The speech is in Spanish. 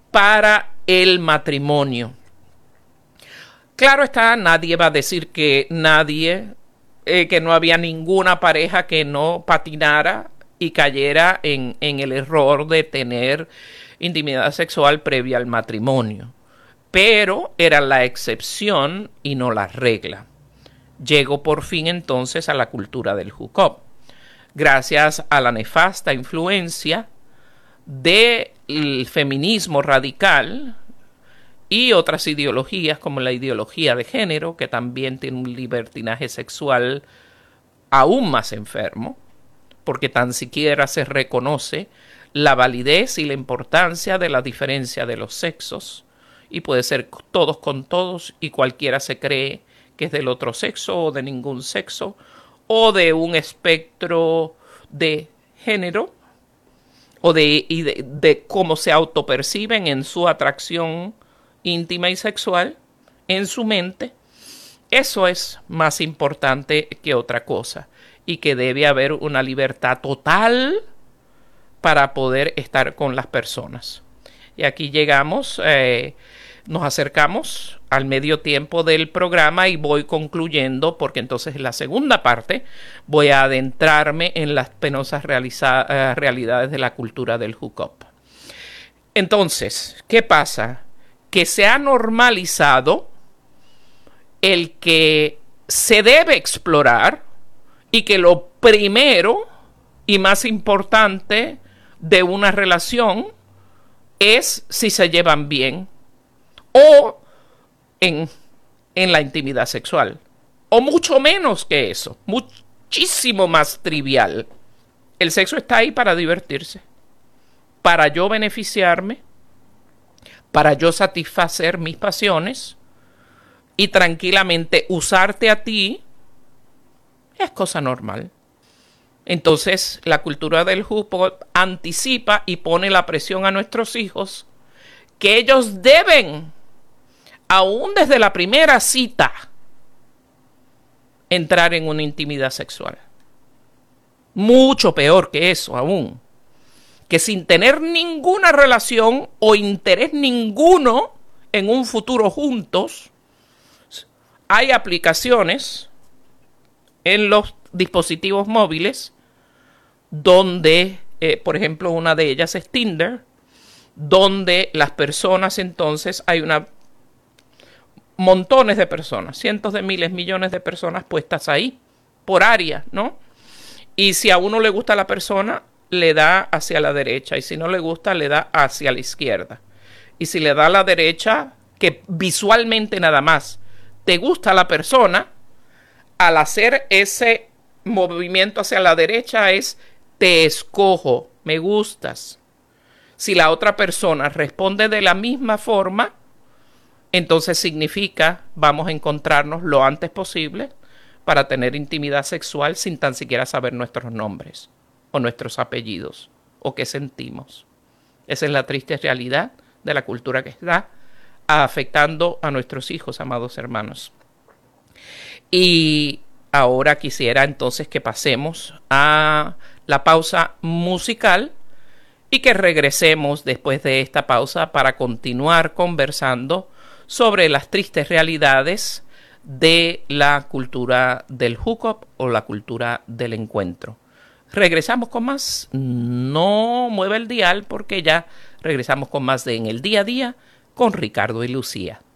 para el matrimonio. Claro está, nadie va a decir que que no había ninguna pareja que no patinara y cayera en el error de tener intimidad sexual previa al matrimonio. Pero era la excepción y no la regla. Llegó por fin entonces a la cultura del hookup, gracias a la nefasta influencia del feminismo radical y otras ideologías como la ideología de género, que también tiene un libertinaje sexual aún más enfermo, porque tan siquiera se reconoce la validez y la importancia de la diferencia de los sexos, y puede ser todos con todos y cualquiera se cree que es del otro sexo o de ningún sexo o de un espectro de género o de cómo se autoperciben en su atracción íntima y sexual, en su mente. Eso es más importante que otra cosa, y que debe haber una libertad total para poder estar con las personas. Y aquí llegamos, nos acercamos al medio tiempo del programa y voy concluyendo, porque entonces en la segunda parte voy a adentrarme en las penosas realidades de la cultura del hookup. Entonces, ¿qué pasa? Que se ha normalizado el que se debe explorar y que lo primero y más importante de una relación es si se llevan bien o en la intimidad sexual, o mucho menos que eso, muchísimo más trivial. El sexo está ahí para divertirse, para yo beneficiarme, para yo satisfacer mis pasiones y tranquilamente usarte a ti es cosa normal. Entonces la cultura del hookup anticipa y pone la presión a nuestros hijos que ellos deben, aún desde la primera cita, entrar en una intimidad sexual. Mucho peor que eso aún, que sin tener ninguna relación o interés ninguno en un futuro juntos, hay aplicaciones en los dispositivos móviles donde, por ejemplo, una de ellas es Tinder, donde las personas entonces, hay montones de personas, cientos de miles, millones de personas puestas ahí, por área, ¿no? Y si a uno le gusta la persona, le da hacia la derecha, y si no le gusta, le da hacia la izquierda. Y si le da a la derecha, que visualmente nada más te gusta la persona, al hacer ese movimiento hacia la derecha es te escojo, me gustas. Si la otra persona responde de la misma forma, entonces significa vamos a encontrarnos lo antes posible para tener intimidad sexual sin tan siquiera saber nuestros nombres o nuestros apellidos o qué sentimos. Esa es la triste realidad de la cultura que está afectando a nuestros hijos, amados hermanos. Y ahora quisiera entonces que pasemos a la pausa musical y que regresemos después de esta pausa para continuar conversando sobre las tristes realidades de la cultura del hookup o la cultura del encuentro. Regresamos con más. No mueva el dial porque ya regresamos con más de En el Día a Día con Ricardo y Lucía.